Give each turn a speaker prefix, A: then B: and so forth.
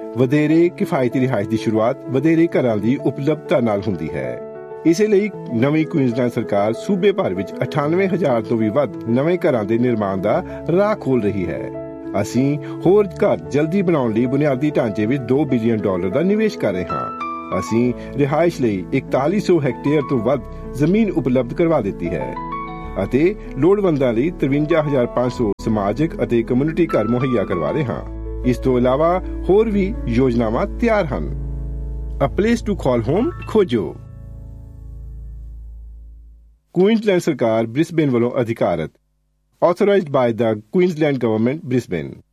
A: ਵਧੇਰੇ ਕਿਫਾਇਤੀ ਰਿਹਾਇਸ਼ ਦੀ ਸ਼ੁਰੂਆਤ ਵਧੇਰੇ ਘਰਾਂ ਦੀ ਉਪਲਬਧਤਾ ਨਾਲ ਹੁੰਦੀ ਹੈ। ਇਸੇ ਲਈ ਨਵੀਂ ਕੁਈਨਜ਼ਲੈਂਡ ਸਰਕਾਰ ਸੂਬੇ ਭਰ ਵਿੱਚ 98,000 ਤੋਂ ਵੀ ਵੱਧ ਨਵੇਂ ਘਰਾਂ ਦੇ ਨਿਰਮਾਣ ਦਾ ਰਾਹ ਖੋਲ੍ਹ ਰਹੀ ਹੈ। ਅਸੀਂ ਹੋਰ ਘਰ ਜਲਦੀ ਬਣਾਉਣ ਲਈ ਬੁਨਿਆਦੀ ਢਾਂਚੇ ਵਿੱਚ $2 ਬਿਲੀਅਨ ਦਾ ਨਿਵੇਸ਼ ਕਰ ਰਹੇ ਹਾਂ। ਅਸੀਂ ਰਿਹਾਇਸ਼ ਲਈ 4100 ਹੈਕਟੇਅਰ ਤੋਂ ਵੱਧ ਜ਼ਮੀਨ ਉਪਲਬਧ ਕਰਵਾ ਦਿੱਤੀ ਹੈ ਅਤੇ ਲੋੜਵੰਦਾਂ ਲਈ 53,500 ਸਮਾਜਿਕ ਅਤੇ ਕਮਿਊਨਿਟੀ ਘਰ ਮੁਹੱਈਆ ਕਰਵਾ ਰਹੇ ਹਾਂ। ਇਸ ਤੋਂ ਇਲਾਵਾ ਹੋਰ ਵੀ ਯੋਜਨਾਵਾਂ ਤਿਆਰ ਹਨ। A place to call home ਖੋਜੋ। ਕੁਈਨਜ਼ਲੈਂਡ ਸਰਕਾਰ ਬ੍ਰਿਸਬੇਨ ਵੱਲੋਂ ਅਧਿਕਾਰਤ, authorized by the Queensland Government, Brisbane।